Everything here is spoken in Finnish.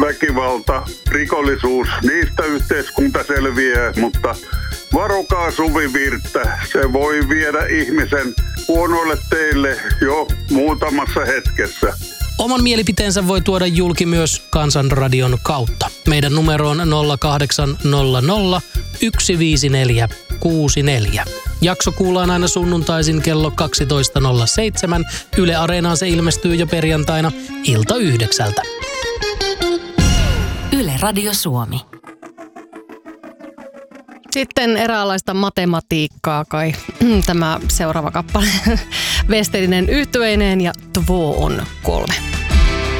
väkivalta, rikollisuus, niistä yhteiskunta selviää, mutta varokaa Suvivirttä, se voi viedä ihmisen huonoille teille jo muutamassa hetkessä. Oman mielipiteensä voi tuoda julki myös Kansanradion kautta. Meidän numero on 0800 154 64. Jakso kuullaan aina sunnuntaisin kello 12.07. Yle Areenaan se ilmestyy jo perjantaina ilta 9. Yle Radio Suomi. Sitten eräänlaista matematiikkaa kai tämä seuraava kappale. Vesterinen yhtyeineen ja Två on 3.